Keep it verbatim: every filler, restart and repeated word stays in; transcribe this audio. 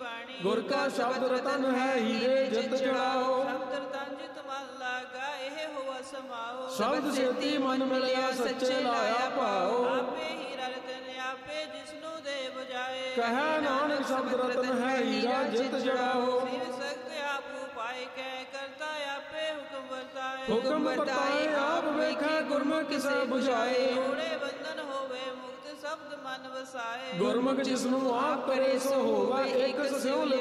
ਬਾਣੀ। ਗੁਰ ਕਾ ਸ਼ਬਦ ਰਤਨ ਹੈ ਹੀਰੇ ਜਿਤ ਜੜਾਓ। ਸ਼ਬਦ ਰਤਨ ਜਿਤ ਮਨ ਲਾਗਾ ਇਹ ਹੋਆ ਸਮਾਓ। ਸ਼ਬਦ ਸੇਤੀ ਮਨ ਮਿਲਿਆ ਸੱਚੇ ਲਾਇਆ ਭਾਓ। ਆਪੇ ਹੀਰਾ ਰਤਨ ਆਪੇ ਜਿਸਨੂੰ ਦੇ ਬੁਝਾਏ। ਕਹੈ ਨਾਨਕ ਸ਼ਬਦ ਰਤਨ ਹੈ ਹੀਰਾ ਜਿਤ ਜੜਾਓ। ਸਿਰ ਸਖਤ ਆਪੂ ਪਾਏ ਕੈ ਕਰਤਾ ਆਪੇ ਹੁਕਮ ਵਰਤਾਏ। ਹੁਕਮ ਵਰਤਾਏ ਆਪ ਵੇਖੈ ਗੁਰਮੁਖ ਕਿਸੈ ਬੁਝਾਏ। ਹੋੜੇ ਬੰਧਨ ਹੋਵੇ ਮੁਕਤ ਸ਼ਬਦ ਮਨ ਵਸਾਏ। ਗੁਰਮੁਖ ਜਿਸਨੂੰ ਆਪ ਕਰੇ ਸੋ ਹੋਵੇ ਇੱਕ ਸਿਉ